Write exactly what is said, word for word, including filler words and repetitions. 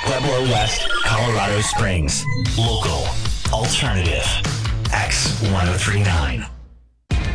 Pueblo West, Colorado Springs. Local. Alternative. X ten thirty-nine.